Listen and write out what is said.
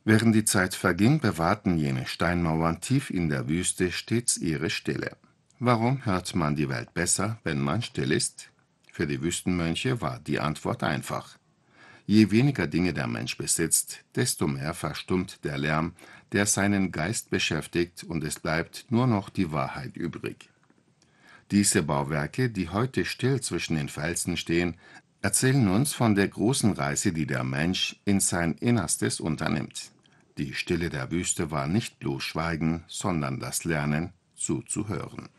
Während die Zeit verging, bewahrten jene Steinmauern tief in der Wüste stets ihre Stille. Warum hört man die Welt besser, wenn man still ist? Für die Wüstenmönche war die Antwort einfach. Je weniger Dinge der Mensch besitzt, desto mehr verstummt der Lärm, der seinen Geist beschäftigt, und es bleibt nur noch die Wahrheit übrig. Diese Bauwerke, die heute still zwischen den Felsen stehen, erzählen uns von der großen Reise, die der Mensch in sein Innerstes unternimmt. Die Stille der Wüste war nicht bloß Schweigen, sondern das Lernen, zuzuhören.